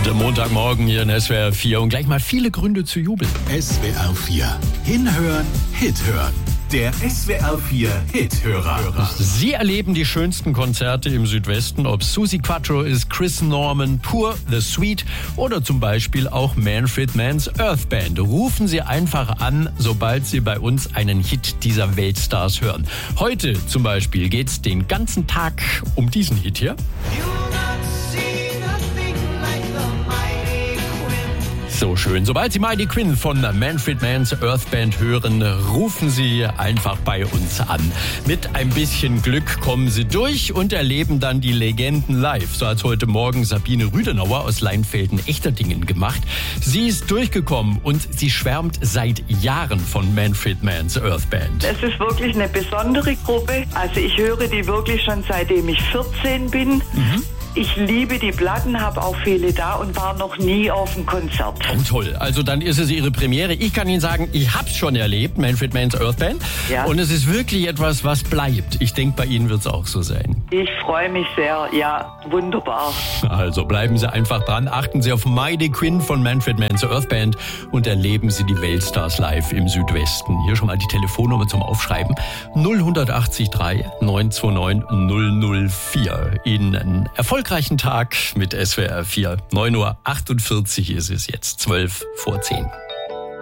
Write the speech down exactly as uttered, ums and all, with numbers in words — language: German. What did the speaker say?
Der Montagmorgen hier in S W R vier und gleich mal viele Gründe zu jubeln. S W R vier. Hinhören, Hit hören. Der S W R vier Hithörer. Sie erleben die schönsten Konzerte im Südwesten, ob Suzi Quatro ist, Chris Norman, Pur, The Sweet oder zum Beispiel auch Manfred Mann's Earth Band. Rufen Sie einfach an, sobald Sie bei uns einen Hit dieser Weltstars hören. Heute zum Beispiel geht's den ganzen Tag um diesen Hit hier. So schön. Sobald Sie Mighty Quinn von Manfred Mann's Earth Band hören, rufen Sie einfach bei uns an. Mit ein bisschen Glück kommen Sie durch und erleben dann die Legenden live. So hat heute Morgen Sabine Rüdenauer aus Leinfelden-Echterdingen gemacht. Sie ist durchgekommen und sie schwärmt seit Jahren von Manfred Mann's Earth Band. Es ist wirklich eine besondere Gruppe. Also ich höre die wirklich schon seitdem ich vierzehn bin. Mhm. Ich liebe die Platten, habe auch viele da und war noch nie auf dem Konzert. Oh toll, also dann ist es Ihre Premiere. Ich kann Ihnen sagen, ich habe es schon erlebt, Manfred Mann's Earth Band. Ja. Und es ist wirklich etwas, was bleibt. Ich denke, bei Ihnen wird es auch so sein. Ich freue mich sehr, ja, wunderbar. Also bleiben Sie einfach dran, achten Sie auf Mighty Quinn von Manfred Mann's Earth Band und erleben Sie die Weltstars live im Südwesten. Hier schon mal die Telefonnummer zum Aufschreiben. null acht drei neun zwei neun null null vier. Ihnen einen erfolgreichen Tag mit S W R vier. neun Uhr achtundvierzig ist es jetzt, zwölf vor zehn.